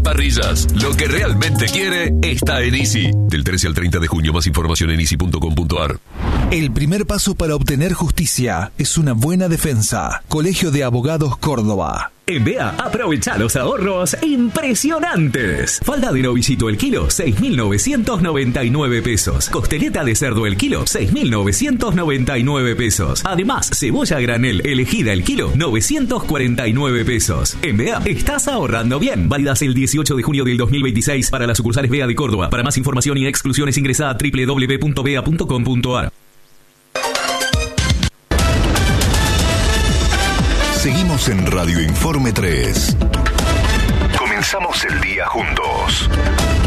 parrillas. Lo que realmente quiere está en Easy. Del 13 al 30 de junio, más información en easy.com.ar. El primer paso para obtener justicia es una buena defensa. Colegio de Abogados Córdoba. En BEA, aprovecha los ahorros impresionantes. Falda de novillito el kilo, 6.999 pesos. Costeleta de cerdo el kilo, 6.999 pesos. Además, cebolla granel elegida el kilo, 949 pesos. En BEA, estás ahorrando bien. Válidas el 18 de junio del 2026 para las sucursales BEA de Córdoba. Para más información y exclusiones ingresa a www.bea.com.ar. Seguimos en Radio Informe 3. Comenzamos el día juntos.